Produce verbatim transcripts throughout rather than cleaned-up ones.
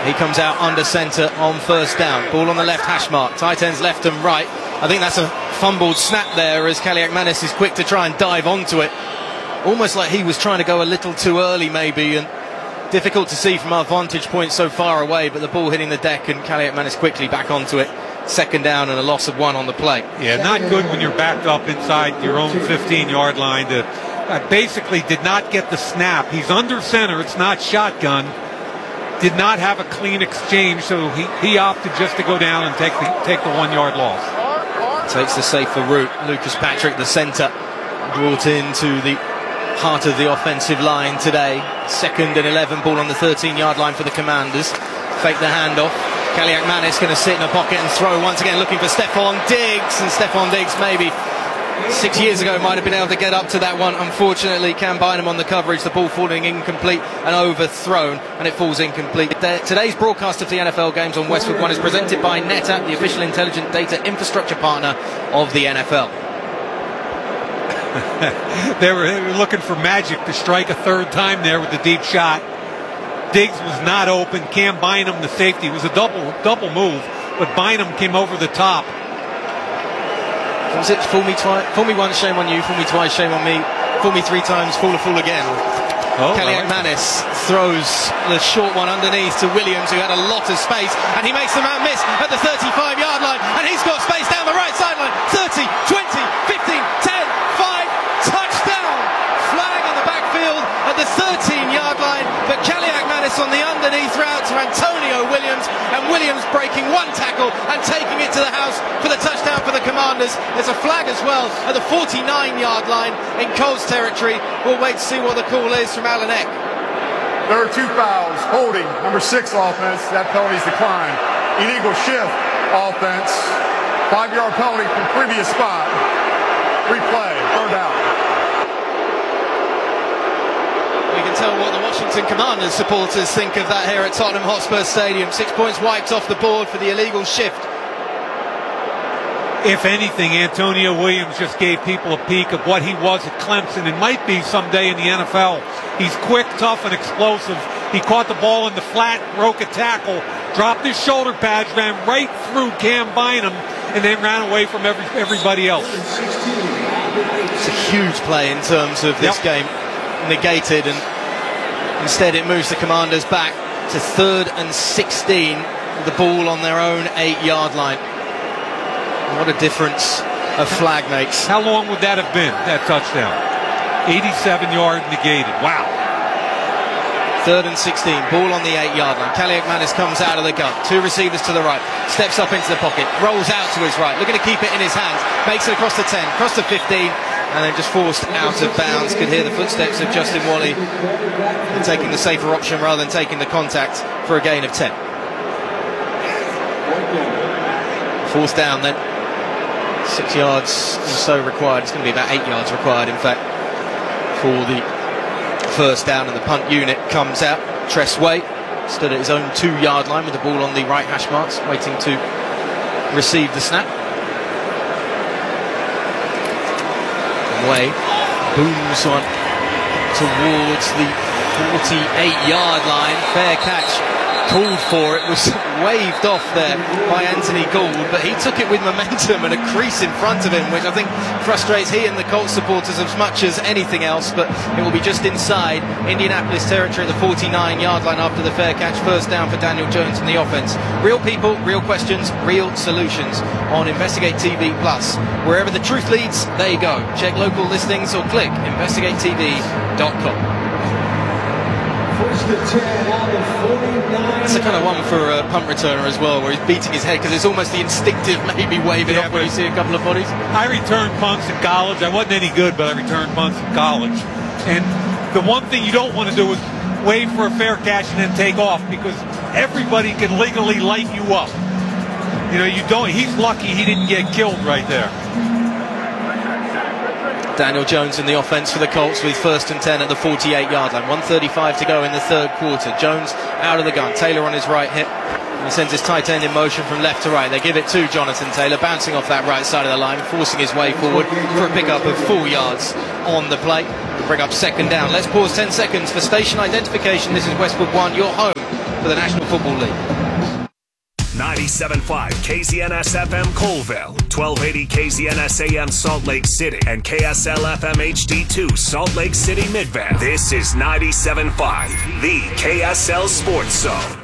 He comes out under centre on first down. Ball on the left hash mark. Tight ends left and right. I think that's a fumbled snap there as Kaliakmanis is quick to try and dive onto it. Almost like he was trying to go a little too early maybe, and difficult to see from our vantage point so far away, but the ball hitting the deck and Kaliakmanis quickly back onto it. Second down and a loss of one on the play. Yeah, not good when you're backed up inside your own fifteen-yard line. To, uh, basically did not get the snap. He's under center. It's not shotgun. Did not have a clean exchange, so he, he opted just to go down and take the, take the one-yard loss. Takes the safer route. Lucas Patrick, the centre, brought into the heart of the offensive line today. Second and eleven, ball on the thirteen-yard line for the Commanders. Fake the handoff. Kaliakmanis going to sit in a pocket and throw once again, looking for Stephon Diggs, and Stephon Diggs maybe six years ago might have been able to get up to that one. Unfortunately, Cam Bynum on the coverage, the ball falling incomplete and overthrown, and it falls incomplete. Today's broadcast of the N F L games on Westwood One is presented by NetApp, the official intelligent data infrastructure partner of the N F L. They were looking for magic to strike a third time there with the deep shot. Diggs was not open. Cam Bynum, the safety, was a double double move, but Bynum came over the top. Was it fool me twice? Fool me once, shame on you. Fool me twice, shame on me. Fool me three times, fool a fool again. Oh, Kaliakmanis throws the short one underneath to Williams, who had a lot of space, and he makes the man miss at the thirty-five-yard line, and he's got space down the right sideline. thirty, twenty, fifteen, ten, five, touchdown! Flag in the backfield at the thirteen-yard line, but Kaliakmanis on the underneath route to Antonio Williams, and Williams breaking one tackle and taking it to the house for the touchdown for the Commanders. There's a flag as well at the forty-nine-yard line in Colts territory. We'll wait to see what the call is from Alan Eck. There are two fouls. Holding, number six offense. That penalty's declined. Illegal shift offense. Five-yard penalty from previous spot. Replay. Third down. We can tell what the Washington Commanders supporters think of that here at Tottenham Hotspur Stadium. Six points wiped off the board for the illegal shift. If anything, Antonio Williams just gave people a peek of what he was at Clemson and might be someday in the N F L. He's quick, tough, and explosive. He caught the ball in the flat, broke a tackle, dropped his shoulder pads, ran right through Cam Bynum, and then ran away from every, everybody else. It's a huge play in terms of this yep. game negated, and instead it moves the Commanders back to third and sixteen, with the ball on their own eight-yard line. What a difference a flag makes. How long would that have been, that touchdown? eighty-seven yard negated. Wow. Third and sixteen, ball on the eight-yard line. Kaliakmanis comes out of the gun. Two receivers to the right. Steps up into the pocket. Rolls out to his right. Looking to keep it in his hands. Makes it across the ten, across the fifteen, and then just forced out of bounds. Could hear the footsteps of Justin Wally and taking the safer option rather than taking the contact for a gain of ten. Fourth down then. Six yards or so required. It's going to be about eight yards required, in fact, for the first down, and the punt unit comes out. Tress Way stood at his own two-yard line with the ball on the right hash marks, waiting to receive the snap. Way booms one towards the forty-eight-yard line. Fair catch. Called for. It was waved off there by Anthony Gould, but he took it with momentum and a crease in front of him, which I think frustrates he and the Colts supporters as much as anything else. But it will be just inside Indianapolis territory at the forty-nine-yard line after the fair catch. First down for Daniel Jones and the offense. Real people, real questions, real solutions on Investigate T V Plus. Wherever the truth leads, there you go. Check local listings or click investigate T V dot com. It's the kind of one for a punt returner as well, where he's beating his head because it's almost the instinctive maybe waving yeah, off when you see a couple of bodies. I returned punts in college. I wasn't any good, but I returned punts in college. And the one thing you don't want to do is wave for a fair catch and then take off, because everybody can legally light you up. You know, you don't. He's lucky he didn't get killed right there. Daniel Jones in the offense for the Colts with first and ten at the forty-eight-yard line. one thirty-five to go in the third quarter. Jones out of the gun. Taylor on his right hip. He sends his tight end in motion from left to right. They give it to Jonathan Taylor, bouncing off that right side of the line, forcing his way forward for a pickup of four yards on the play. Bring up second down. Let's pause ten seconds for station identification. This is Westwood One, your home for the National Football League. ninety-seven point five K Z N S F M Colville, twelve eighty K Z N S A M Salt Lake City, and K S L F M H D two Salt Lake City Midvale. This is ninety-seven point five, the K S L Sports Zone.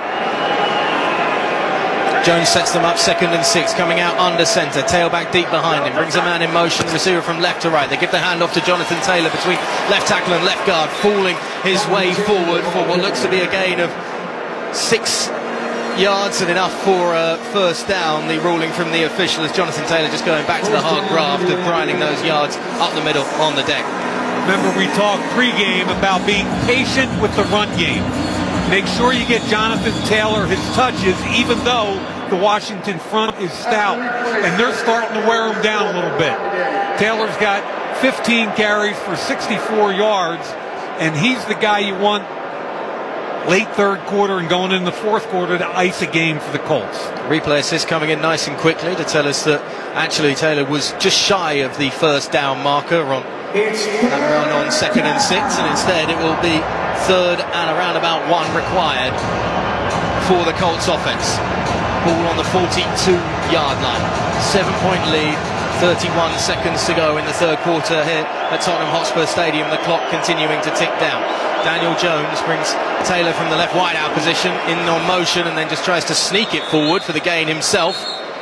Jones sets them up second and six, coming out under centre, tailback deep behind him, brings a man in motion, receiver from left to right. They give the hand off to Jonathan Taylor between left tackle and left guard, falling his way forward for what looks to be a gain of six yards and enough for a first down. The ruling from the official is Jonathan Taylor just going back to the hard graft of grinding those yards up the middle on the deck. Remember, we talked pregame about being patient with the run game. Make sure you get Jonathan Taylor his touches, even though the Washington front is stout, and they're starting to wear him down a little bit. Taylor's got fifteen carries for sixty-four yards, and he's the guy you want late third quarter and going in the fourth quarter to ice a game for the Colts. Replay assist coming in nice and quickly to tell us that actually Taylor was just shy of the first down marker on that run on second and six, and instead it will be third and around about one required for the Colts offense. Ball on the forty-two yard line. Seven point lead, thirty-one seconds to go in the third quarter here at Tottenham Hotspur Stadium. The clock continuing to tick down. Daniel Jones brings Taylor from the left wide out position in on motion and then just tries to sneak it forward for the gain himself.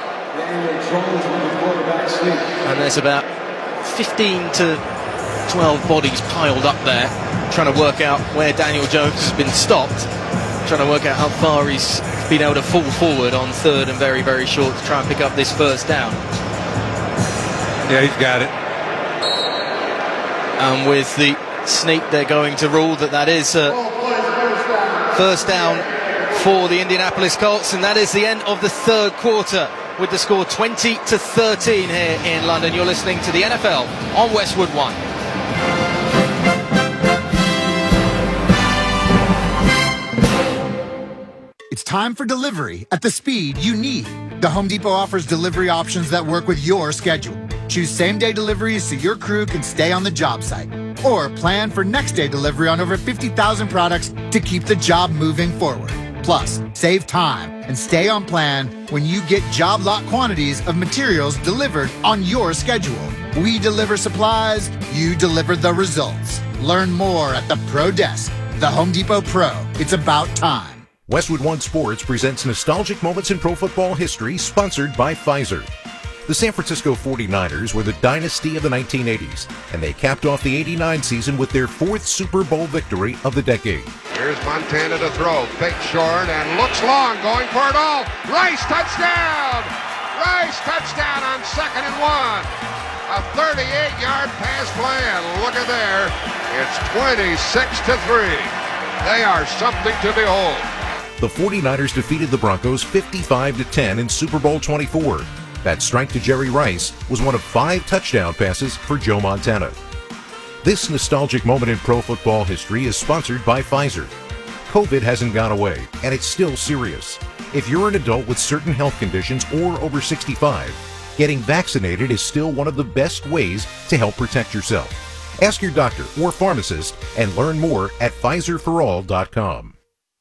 And there's about fifteen to twelve bodies piled up there, trying to work out where Daniel Jones has been stopped, trying to work out how far he's been able to fall forward on third and very, very short to try and pick up this first down. Yeah, he's got it. And with the sneak, they're going to rule that that is a first down for the Indianapolis Colts, and that is the end of the third quarter with the score twenty to thirteen here in London. You're listening to the N F L on Westwood One. It's time for delivery at the speed you need. The Home Depot offers delivery options that work with your schedule. Choose same-day deliveries so your crew can stay on the job site. Or plan for next-day delivery on over fifty thousand products to keep the job moving forward. Plus, save time and stay on plan when you get job lot quantities of materials delivered on your schedule. We deliver supplies, you deliver the results. Learn more at the Pro Desk. The Home Depot Pro. It's about time. Westwood One Sports presents Nostalgic Moments in Pro Football History, sponsored by Pfizer. The San Francisco forty-niners were the dynasty of the nineteen eighties, and they capped off the eighty-nine season with their fourth Super Bowl victory of the decade. Here's Montana to throw. Fake short and looks long, going for it all. Rice touchdown! Rice touchdown on second and one. A thirty-eight yard pass play, and look at there. It's twenty-six to three. They are something to behold. The forty-niners defeated the Broncos fifty-five to ten in Super Bowl twenty-four. That strike to Jerry Rice was one of five touchdown passes for Joe Montana. This nostalgic moment in pro football history is sponsored by Pfizer. COVID hasn't gone away, and it's still serious. If you're an adult with certain health conditions or over sixty-five, getting vaccinated is still one of the best ways to help protect yourself. Ask your doctor or pharmacist and learn more at Pfizer for all dot com.